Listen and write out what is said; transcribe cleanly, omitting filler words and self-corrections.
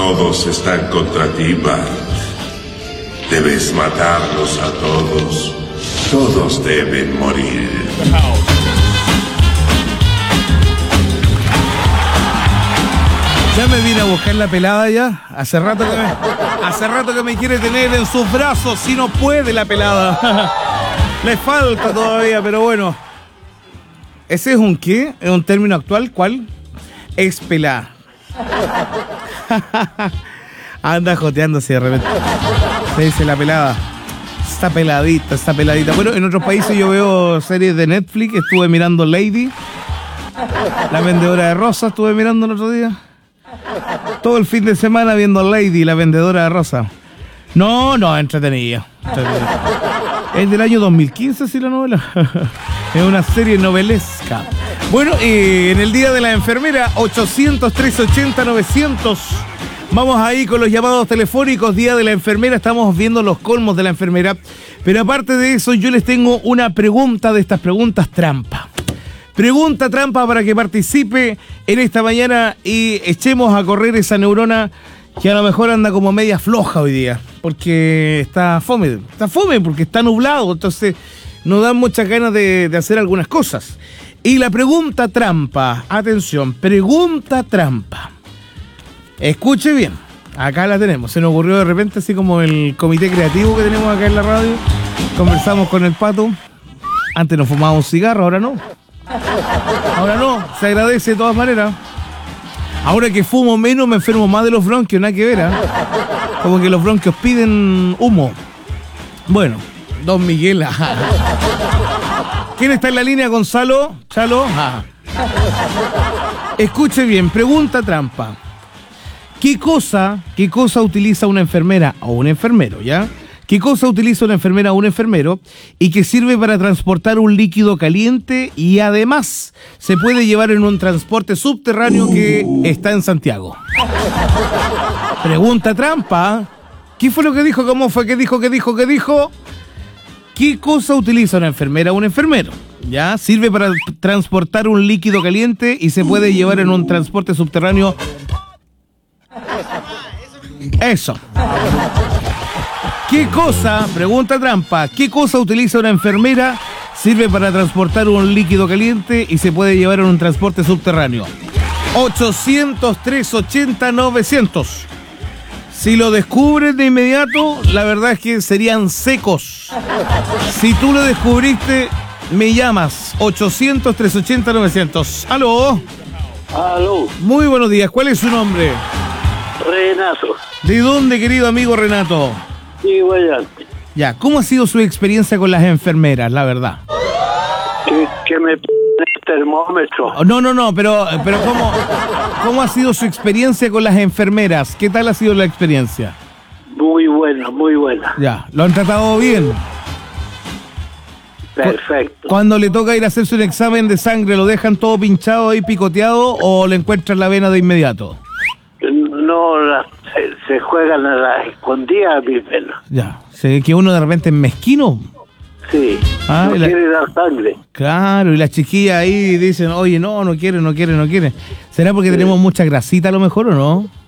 Todos están contra ti, Bart. Debes matarlos a todos. Todos deben morir. Ya me vine a buscar la pelada ya. Hace rato que me quiere tener en sus brazos. Si no puede la pelada. Le falta todavía, pero bueno. ¿Ese es un qué? ¿Es un término actual? ¿Cuál? Expelada. Anda joteándose de repente. Se dice la pelada. Está peladita, está peladita. Bueno, en otros países yo veo series de Netflix. Estuve mirando Lady, la vendedora de rosas. Estuve mirando el otro día. Todo el fin de semana viendo Lady, la vendedora de rosas. No, entretenida. Es del año 2015, sí, la novela. Es una serie novelesca. Bueno, en el Día de la Enfermera, 800-380-900. Vamos ahí con los llamados telefónicos. Día de la Enfermera, estamos viendo los colmos de la enfermera. Pero aparte de eso, yo les tengo una pregunta de estas preguntas trampa. Pregunta trampa para que participe en esta mañana y echemos a correr esa neurona que a lo mejor anda como media floja hoy día. Porque está fome porque está nublado, entonces nos dan muchas ganas de hacer algunas cosas. Y la pregunta trampa, atención, pregunta trampa. Escuche bien, acá la tenemos. Se nos ocurrió de repente, así como el comité creativo que tenemos acá en la radio. Conversamos con el Pato. Antes nos fumábamos un cigarro, ahora no. Ahora no, se agradece de todas maneras. Ahora que fumo menos me enfermo más de los bronquios, nada que ver, ¿eh? Como que los bronquios piden humo. Bueno, don Miguel. ¿Quién está en la línea, Gonzalo? ¿Chalo? Escuche bien, pregunta trampa. ¿Qué cosa utiliza una enfermera o un enfermero, ya? ¿Qué cosa utiliza una enfermera o un enfermero y que sirve para transportar un líquido caliente y además se puede llevar en un transporte subterráneo que está en Santiago? Pregunta trampa. ¿Qué fue lo que dijo? ¿Cómo fue? ¿Qué dijo? ¿Qué cosa utiliza una enfermera o un enfermero? ¿Ya? Sirve para transportar un líquido caliente y se puede llevar en un transporte subterráneo. Eso. ¿Qué cosa, pregunta trampa, qué cosa utiliza una enfermera, sirve para transportar un líquido caliente y se puede llevar en un transporte subterráneo? 800-380-900. Si lo descubres de inmediato, la verdad es que serían secos. Si tú lo descubriste, me llamas. 800-380-900. ¿Aló? Aló. Muy buenos días. ¿Cuál es su nombre? Renato. ¿De dónde, querido amigo Renato? Sí, Guayante. Ya, ¿cómo ha sido su experiencia con las enfermeras, la verdad? Que me p*** el termómetro. No, pero ¿cómo ha sido su experiencia con las enfermeras? ¿Qué tal ha sido la experiencia? Muy buena, muy buena. Ya, ¿lo han tratado bien? Perfecto. Cuando le toca ir a hacerse un examen de sangre, ¿lo dejan todo pinchado ahí, picoteado, o le encuentran la vena de inmediato? No, se juegan a la escondida, mi pena. Ya, se ve que uno de repente es mezquino. Sí, no quiere dar sangre. Claro, y las chiquillas ahí dicen, oye, no quiere. ¿Será porque tenemos mucha grasita a lo mejor o no?